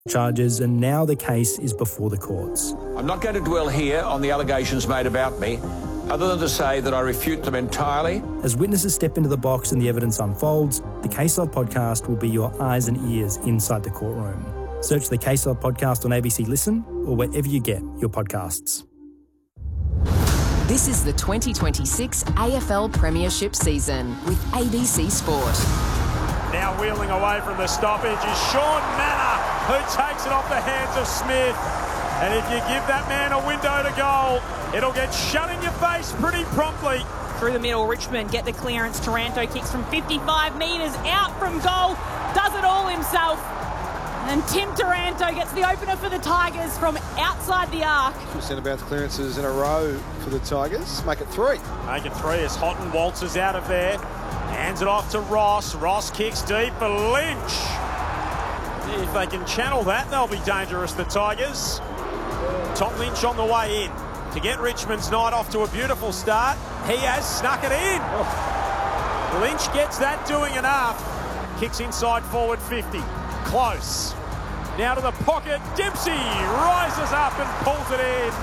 charges, and now the case is before the courts. I'm not going to dwell here on the allegations made about me, other than to say that I refute them entirely. As witnesses step into the box and the evidence unfolds, the Case Log podcast will be your eyes and ears inside the courtroom. Search the Case Log podcast on ABC Listen or wherever you get your podcasts. This is the 2026 AFL Premiership season with ABC Sport. Now wheeling away from the stoppage is Sean Manor, who takes it off the hands of Smith. And if you give that man a window to goal, it'll get shut in your face pretty promptly. Through the middle, Richmond get the clearance. Taranto kicks from 55 metres out from goal, does it all himself. And Tim Taranto gets the opener for the Tigers from outside the arc. 2 centre-bounce clearances in a row for the Tigers. Make it 3. Make it 3 as Houghton waltzes out of there. Hands it off to Ross. Ross kicks deep for Lynch. If they can channel that, they'll be dangerous, the Tigers. Tom Lynch on the way in to get Richmond's night off to a beautiful start. He has snuck it in. Lynch gets that doing enough. Kicks inside forward 50. Close. Now to the pocket. Dempsey rises up and pulls it in.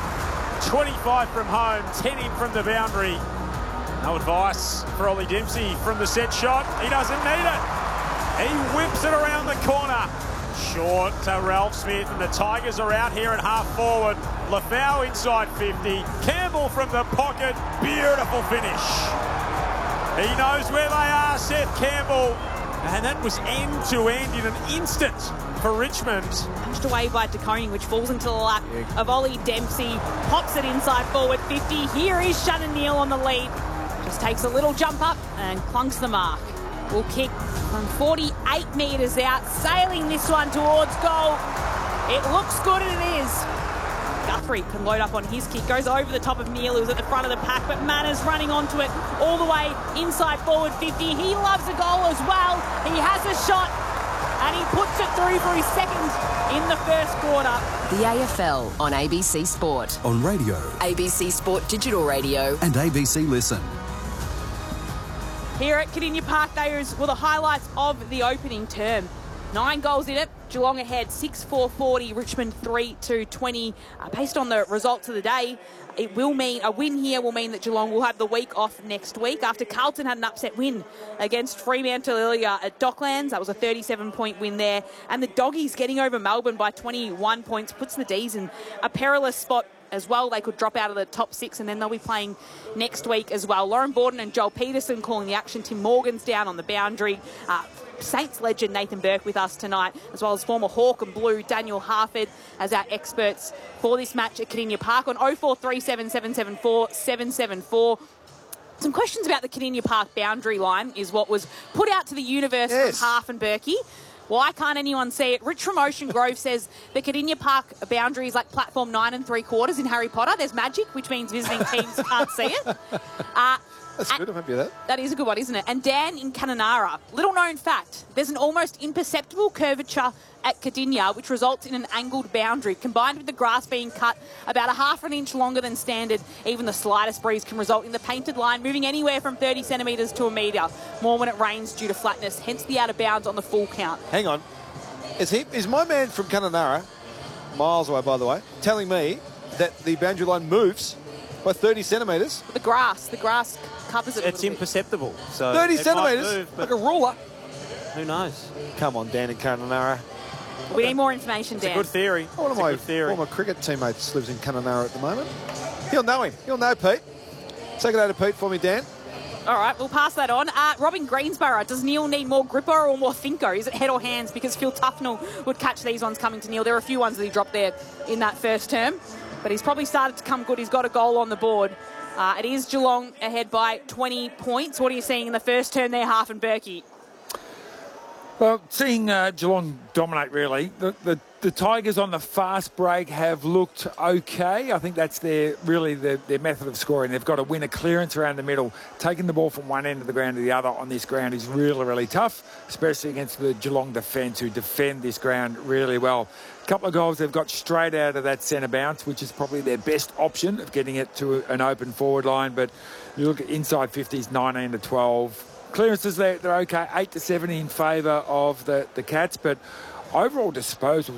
25 from home, 10 in from the boundary. No advice for Ollie Dempsey from the set shot. He doesn't need it. He whips it around the corner. Short to Ralph Smith, and the Tigers are out here at half forward. Lafau inside 50. Campbell from the pocket. Beautiful finish. He knows where they are, Seth Campbell. And that was end-to-end in an instant for Richmond. Punched away by De Koning, which falls into the lap of Ollie Dempsey. Pops it inside forward 50. Here is Shannon Neal on the lead. Just takes a little jump up and clunks the mark. Will kick from 48 metres out, sailing this one towards goal. It looks good, and it is. Guthrie can load up on his kick, goes over the top of Neal, who's at the front of the pack, but Manners running onto it all the way inside forward 50. He loves a goal as well. He has a shot, and he puts it through for his second in the first quarter. The AFL on ABC Sport. On radio, ABC Sport Digital Radio. and ABC Listen. Here at Kardinia Park, those were the highlights of the opening term. 9 goals in it. Geelong ahead 6-4-40, Richmond 3-2-20. Based on the results of the day, it will mean a win here will mean that Geelong will have the week off next week after Carlton had an upset win against Fremantle earlier at Docklands. That was a 37-point win there. And the Doggies getting over Melbourne by 21 points puts the D's in a perilous spot as well. They could drop out of the top 6, and then they'll be playing next week as well. Lauren Borden and Joel Peterson calling the action. Tim Morgan's down on the boundary. Saints legend Nathan Burke with us tonight, as well as former Hawk and Blue Daniel Harford as our experts for this match at Kardinia Park on 0437 774 774. Some questions about the Kardinia Park boundary line is what was put out to the universe from Harf and Berkey. Why can't anyone see it? Rich from Ocean Grove says the Kardinia Park boundary is like platform 9 3/4 in Harry Potter. There's magic, which means visiting teams can't see it. That's good, I'm happy with that. That is a good one, isn't it? And Dan in Kununurra, little known fact, there's an almost imperceptible curvature at Kardinia, which results in an angled boundary. Combined with the grass being cut about a half an inch longer than standard, even the slightest breeze can result in the painted line moving anywhere from 30 centimetres to a metre, more when it rains due to flatness, hence the out of bounds on the full count. Hang on. Is my man from Kununurra, miles away by the way, telling me that the boundary line moves by 30 centimetres? The grass covers it. It's imperceptible. So 30 it centimetres? might move, Like a ruler? who knows? Come on, Dan in Kununurra. We need more information, Dan. It's a good theory. One of my former cricket teammates lives in Kununurra at the moment. He'll know him. He'll know Pete. Take it out to Pete for me, Dan. All right, we'll pass that on. Robin Greensborough, does Neil need more gripper or more thinker? Is it head or hands? Because Phil Tufnell would catch these ones coming to Neil. There are a few ones that he dropped there in that first term, but he's probably started to come good. He's got a goal on the board. It is Geelong ahead by 20 points. What are you seeing in the first term there, Harf and Berkey? Well, seeing Geelong dominate, really. The Tigers on the fast break have looked okay. I think that's their method of scoring. They've got to win a clearance around the middle. Taking the ball from one end of the ground to the other on this ground is really, really tough, especially against the Geelong defence, who defend this ground really well. A couple of goals they've got straight out of that centre bounce, which is probably their best option of getting it to an open forward line. But you look at inside 50s, 19-12. Clearances, they're okay, 8-70 in favour of the Cats, but overall disposals